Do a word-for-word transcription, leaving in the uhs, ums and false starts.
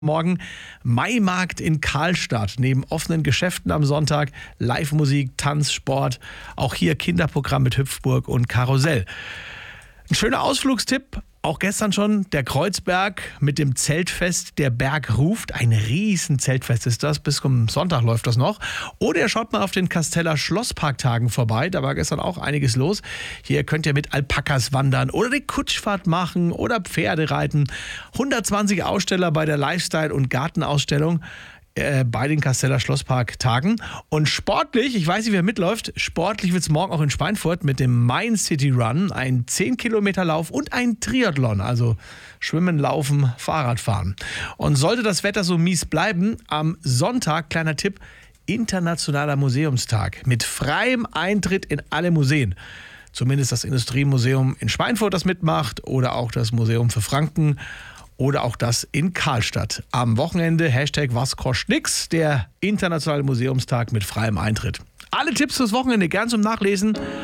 Morgen Maimarkt in Karlstadt. Neben offenen Geschäften am Sonntag Live-Musik, Tanz, Sport. Auch hier Kinderprogramm mit Hüpfburg und Karussell. Ein schöner Ausflugstipp. Auch gestern schon der Kreuzberg mit dem Zeltfest Der Berg ruft. Ein riesen Zeltfest ist das. Bis zum Sonntag läuft das noch. Oder ihr schaut mal auf den Kasteller Schlossparktagen vorbei. Da war gestern auch einiges los. Hier könnt ihr mit Alpakas wandern oder die Kutschfahrt machen oder Pferde reiten. hundertzwanzig Aussteller bei der Lifestyle- und Gartenausstellung äh, bei den Kasteller Schlossparktagen. Und sportlich, ich weiß nicht, wer mitläuft, sportlich wird es morgen auch in Schweinfurt mit dem Main City Run, ein zehn Kilometer Lauf und ein Triathlon, also Schwimmen, Laufen, Fahrradfahren. Und sollte das Wetter so mies bleiben, am Sonntag, kleiner Tipp, Internationaler Museumstag mit freiem Eintritt in alle Museen. Zumindest das Industriemuseum in Schweinfurt, das mitmacht, oder auch das Museum für Franken oder auch das in Karlstadt. Am Wochenende Hashtag Was kostet nix, der Internationale Museumstag mit freiem Eintritt. Alle Tipps fürs Wochenende gern zum Nachlesen